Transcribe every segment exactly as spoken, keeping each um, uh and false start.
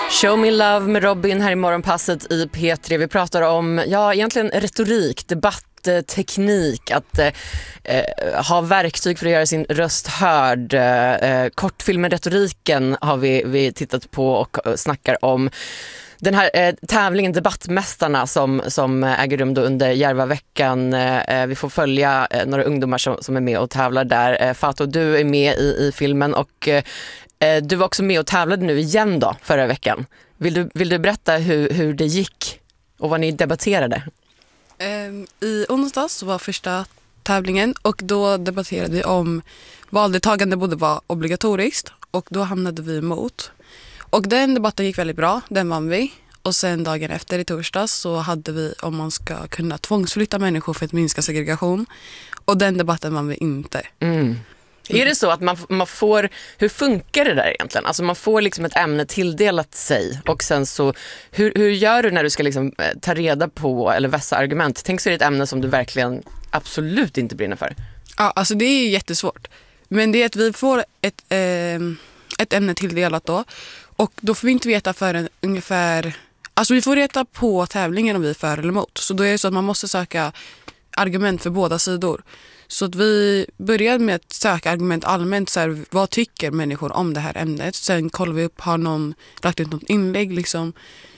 Show Me Love med Robin här i morgonpasset i P tre. Vi pratar om, ja, egentligen retorik, debatt, teknik, att eh, ha verktyg för att göra sin röst hörd. Eh, kortfilmen Retoriken har vi, vi tittat på och snackar om. Den här eh, tävlingen Debattmästarna som, som äger rum då under Järvaveckan. Eh, vi får följa eh, några ungdomar som, som är med och tävlar där. Eh, Fato, du är med i, i filmen och eh, du var också med och tävlade nu igen då förra veckan. Vill du, vill du berätta hur, hur det gick och vad ni debatterade? Um, I onsdags så var första tävlingen och då debatterade vi om valdeltagande borde vara obligatoriskt och då hamnade vi emot. Och den debatten gick väldigt bra, den vann vi. Och sen dagen efter i torsdags så hade vi om man ska kunna tvångsflytta människor för att minska segregation. Och den debatten vann vi inte. Mm. Mm. Är det så att man, man får, hur funkar det där egentligen? Alltså man får liksom ett ämne tilldelat sig och sen så, hur, hur gör du när du ska liksom ta reda på eller vässa argument? Tänk så är det ett ämne som du verkligen absolut inte brinner för. Ja, alltså det är jättesvårt. Men det är att vi får ett, eh, ett ämne tilldelat då och då får vi inte veta förrän ungefär, alltså vi får veta på tävlingen om vi är för eller emot. Så då är det så att man måste söka argument för båda sidor. Så att vi började med att söka argument allmänt, så här, vad tycker människor om det här ämnet. Sen kollar vi upp, har någon lagt ut något inlägg liksom.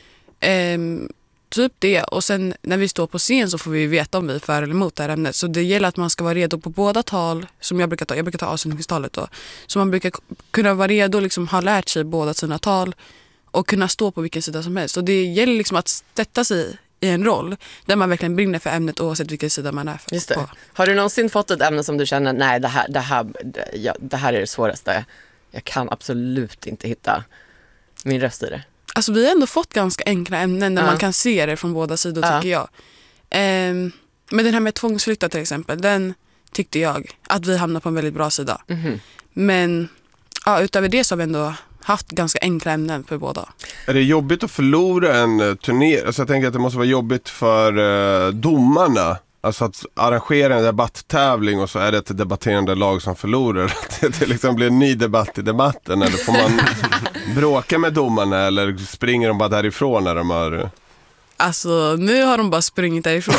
Ehm, typ det. Och sen när vi står på scen så får vi veta om vi är för eller emot det här ämnet. Så det gäller att man ska vara redo på båda tal, som jag brukar ta. Jag brukar ta avslutningstalet då. Så man brukar kunna vara redo och liksom ha lärt sig båda sina tal och kunna stå på vilken sida som helst. Så det gäller liksom att sätta sig i en roll där man verkligen brinner för ämnet oavsett vilken sida man är för. Just det. Har du någonsin fått ett ämne som du känner, nej det här, det här, det, ja, det här är det svåraste. Jag kan absolut inte hitta min röst i det. Alltså vi har ändå fått ganska enkla ämnen där uh. man kan se det från båda sidor uh. tycker jag. Um, men den här med tvångsflytta till exempel, den tyckte jag att vi hamnade på en väldigt bra sida. Mm-hmm. Men ja, utöver det så har vi ändå haft ganska enkla ämnen för båda. Är det jobbigt att förlora en turné? Alltså jag tänker att det måste vara jobbigt för uh, domarna. Alltså att arrangera en debatttävling och så är det ett debatterande lag som förlorar. Att det, det liksom blir en ny debatt i debatten. Eller får man bråka med domarna eller springer de bara därifrån när de har... Alltså, nu har de bara sprungit därifrån.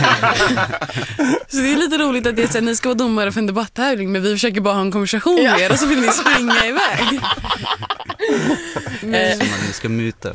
Så det är lite roligt att det är så här, ni ska vara domare för en debatttävling, men vi försöker bara ha en konversation med er och så vill ni springa iväg. Men... Som man ska muta.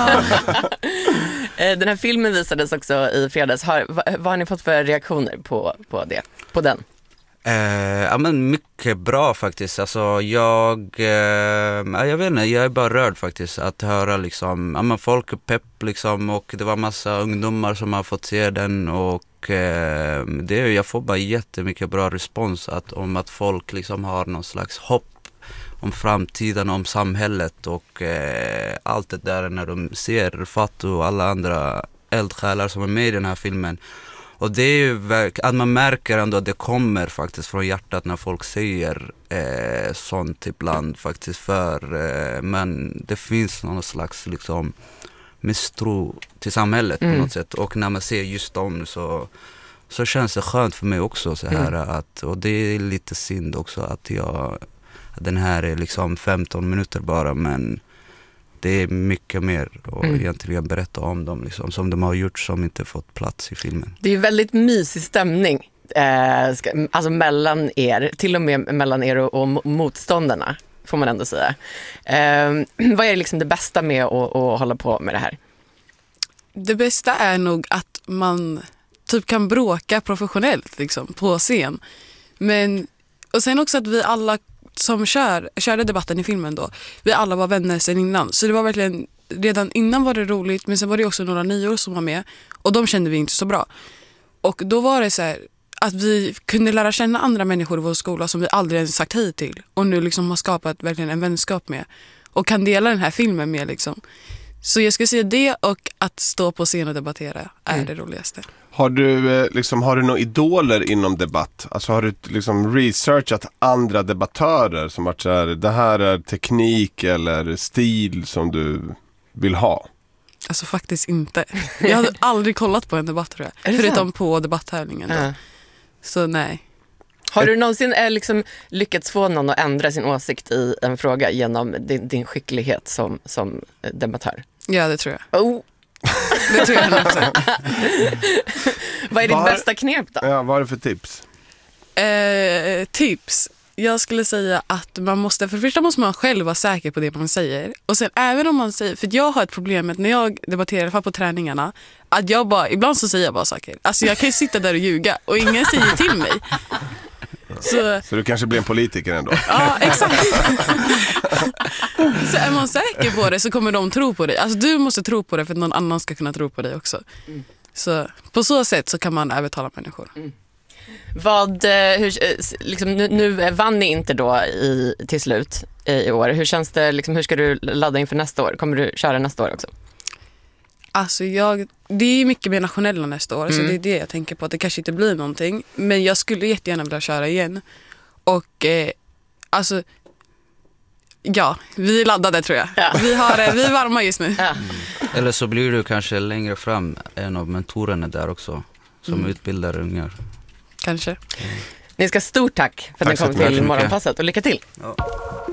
Den här filmen visades också i fredags. Har, vad, vad har ni fått för reaktioner på, på, det, på den? Eh, ja, men mycket bra faktiskt. Alltså jag eh, jag vet inte, jag är bara rörd faktiskt att höra liksom, ja, men folk är pepp liksom, och det var massa ungdomar som har fått se den och eh, det är, jag får bara jättemycket bra respons att, om att folk liksom har någon slags hopp om framtiden, om samhället och eh, allt det där när de ser Fato och alla andra eldsjälar som är med i den här filmen. Och det är ju verk- att man märker ändå att det kommer faktiskt från hjärtat när folk säger eh, sånt ibland faktiskt för eh, men det finns någon slags liksom misstro till samhället mm. på något sätt och när man ser just dem så, så känns det skönt för mig också så här mm. att, och det är lite synd också att jag att den här är liksom femton minuter bara men det är mycket mer och mm. egentligen berätta om dem liksom, som de har gjort som inte fått plats i filmen. Det är väldigt mysig stämning eh, ska, alltså mellan er, till och med mellan er och, och motståndarna får man ändå säga. Eh, vad är liksom det bästa med att, att hålla på med det här? Det bästa är nog att man typ kan bråka professionellt liksom, på scen. Men, och sen också att vi alla som kör, körde debatten i filmen då, vi alla var vänner sen innan. Så det var verkligen, redan innan var det roligt, men sen var det också några nyår som var med och de kände vi inte så bra. Och då var det så här att vi kunde lära känna andra människor i vår skola som vi aldrig ens sagt hej till och nu liksom har skapat verkligen en vänskap med och kan dela den här filmen med liksom. Så jag skulle säga det och att stå på scen och debattera är mm. det roligaste. Har du, liksom, har du några idoler inom debatt? Alltså har du liksom researchat andra debattörer som varit så här, det här är teknik eller stil som du vill ha? Alltså faktiskt inte. Jag hade aldrig kollat på en debatt tror jag. Förutom sant? På debatttävlingen då. Uh. Så nej. Har du någonsin eh, liksom lyckats få någon att ändra sin åsikt i en fråga genom din, din skicklighet som, som debattör? Ja, det tror jag. Oh. Det tror jag hundra procent. Vad är ditt Var- bästa knep då? Ja, vad är det för tips? Eh, tips. Jag skulle säga att man måste, för det första måste man själv vara säker på det man säger. Och sen även om man säger, för jag har ett problem med när jag debatterar, i alla fall på träningarna, att jag bara, ibland så säger jag bara saker. Alltså jag kan ju sitta där och ljuga och ingen säger till mig. Så, Så du kanske blir en politiker ändå? ja, exakt. Så är man säker på det så kommer de tro på dig. Alltså du måste tro på det för att någon annan ska kunna tro på dig också. Så på så sätt så kan man övertala människor. Vad, eh, hur, eh, s- liksom, nu, nu vann ni inte då i, till slut eh, i år. Hur känns det, liksom, hur ska du ladda inför nästa år? Kommer du köra nästa år också? Alltså jag, det är mycket mer nationella nästa år, så det är det jag tänker på, att det kanske inte blir någonting. Men jag skulle jättegärna vilja köra igen. Och eh, alltså, ja, vi är laddade tror jag. Ja. Vi, har, eh, vi är varma just nu. Ja. Eller så blir du kanske längre fram en av mentorerna där också, som utbildar ungar. Kanske. Ni ska stort tack för att Tack ni så kom mycket. till Mycket. Morgonpasset och lycka till. Ja.